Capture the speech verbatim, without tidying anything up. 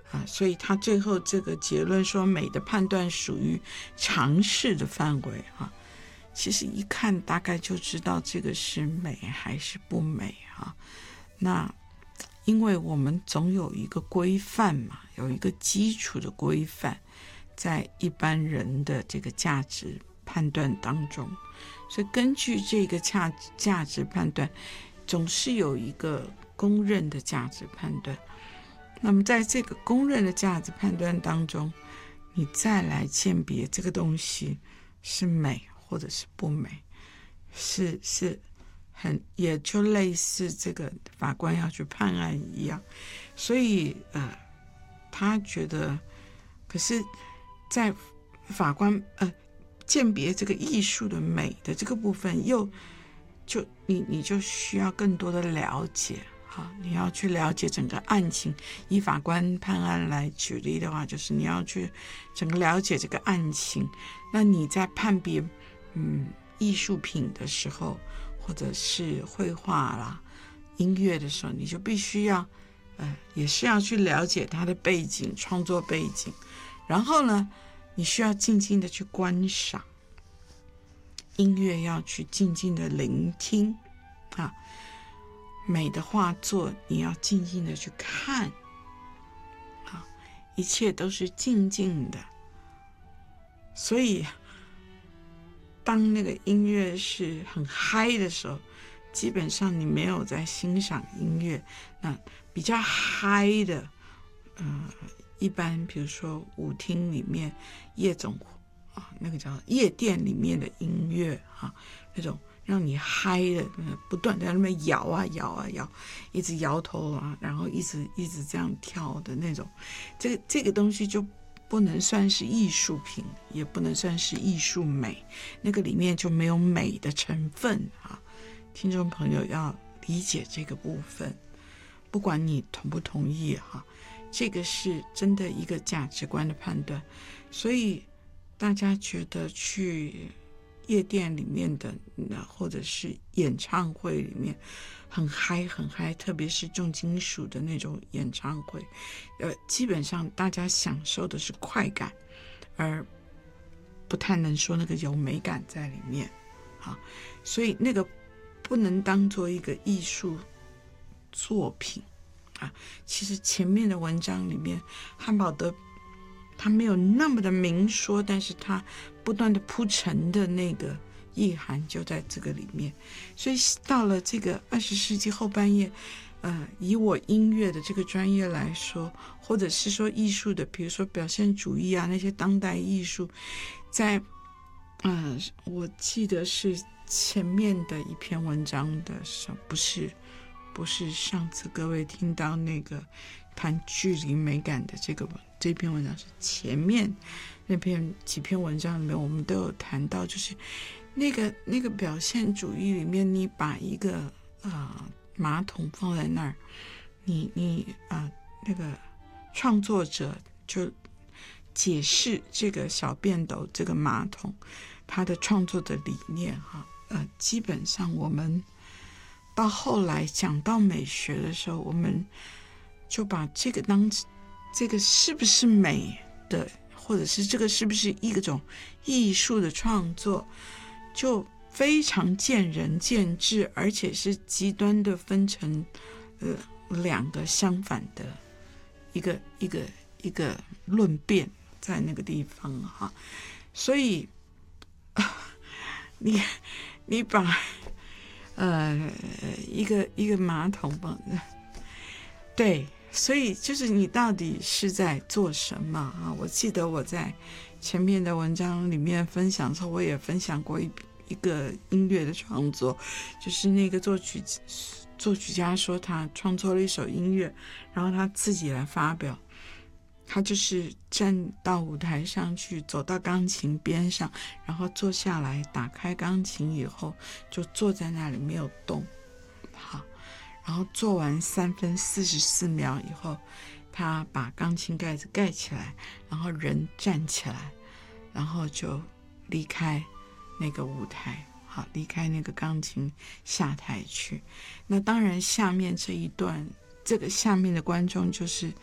啊，所以他最后这个结论说美的判断属于常识的范围啊，其实一看大概就知道这个是美还是不美啊。那因为我们总有一个规范嘛，有一个基础的规范在一般人的这个价值判断当中，所以根据这个价价值判断总是有一个公认的价值判断。那么在这个公认的价值判断当中，你再来鉴别这个东西是美或者是不美，是是很也就类似这个法官要去判案一样。所以呃，他觉得，可是在法官呃鉴别这个艺术的美的这个部分，又就你你就需要更多的了解。好，你要去了解整个案情。以法官判案来举例的话，就是你要去整个了解这个案情。那你在判别嗯艺术品的时候，或者是绘画啦、音乐的时候，你就必须要呃也是要去了解它的背景、创作背景。然后呢，你需要静静的去观赏。音乐要去静静的聆听啊。美的画作你要静静的去看，好，一切都是静静的。所以当那个音乐是很嗨的时候，基本上你没有在欣赏音乐。那比较嗨的呃，一般比如说舞厅里面夜总啊，那个叫夜店里面的音乐啊，那种让你嗨的，不断在那边摇啊摇啊摇，一直摇头啊，然后一直一直这样跳的那种，这个这个东西就不能算是艺术品，也不能算是艺术美，那个里面就没有美的成分啊。听众朋友要理解这个部分，不管你同不同意哈，这个是真的一个价值观的判断。所以大家觉得去夜店里面的或者是演唱会里面很嗨很嗨，特别是重金属的那种演唱会，呃，基本上大家享受的是快感，而不太能说那个有美感在里面啊。所以那个不能当做一个艺术作品啊。其实前面的文章里面，汉堡德他没有那么的明说，但是他不断的铺陈的那个意涵就在这个里面。所以到了这个二十世纪后半叶，呃，以我音乐的这个专业来说，或者是说艺术的，比如说表现主义啊，那些当代艺术，在呃，我记得是前面的一篇文章的时候，不是不是上次各位听到那个谈距离美感的这个这篇文章，是前面那篇几篇文章里面我们都有谈到，就是那个那个表现主义里面，你把一个呃马桶放在那儿，你你啊、呃、那个创作者就解释这个小便斗这个马桶它的创作的理念哈，呃，基本上我们到后来讲到美学的时候，我们就把这个当这个是不是美的，或者是这个是不是一种艺术的创作，就非常见仁见智，而且是极端的分成呃两个相反的一个一个一个论辩在那个地方哈。所以你你把呃一个一个马桶放对，所以就是你到底是在做什么啊？我记得我在前面的文章里面分享的时候，我也分享过一一个音乐的创作，就是那个作曲作曲家说他创作了一首音乐，然后他自己来发表。他就是站到舞台上去，走到钢琴边上，然后坐下来，打开钢琴以后就坐在那里没有动。好，然后做完三分四十四秒以后，他把钢琴盖子盖起来，然后人站起来，然后就离开那个舞台，好，离开那个钢琴下台去。那当然下面这一段，这个下面的观众就是